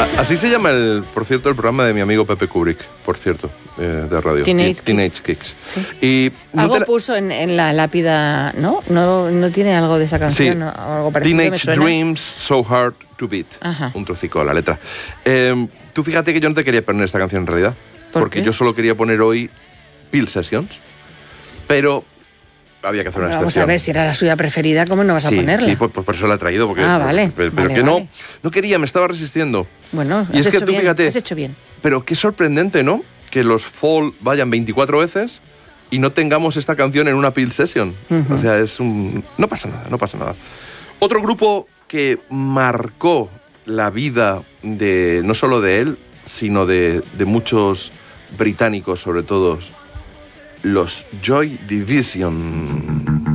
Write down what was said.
Así se llama, por cierto, el programa de mi amigo Pepe Kubrick, por cierto, de radio. Teenage Kicks. Sí. Y algo puso en la lápida, ¿no? ¿No tiene algo de esa canción? Sí. ¿no? Algo parecido. Teenage Dreams, So Hard to Beat. Ajá. Un trocico de la letra. Tú fíjate que yo no te quería poner esta canción en realidad. Porque qué? yo solo quería poner hoy Peel Sessions. Pero había que hacer una excepción. Vamos a ver, si era la suya preferida, ¿cómo no vas a ponerla? Sí, pues por eso la he traído. Porque, vale. Pero vale, que vale. no quería, me estaba resistiendo. Bueno, y es que tú bien, fíjate, has hecho bien. Pero qué sorprendente, ¿no? Que los Fall vayan 24 veces y no tengamos esta canción en una Peel Session. O sea, no pasa nada. Otro grupo que marcó la vida no solo de él, sino de muchos británicos, sobre todo, los Joy Division.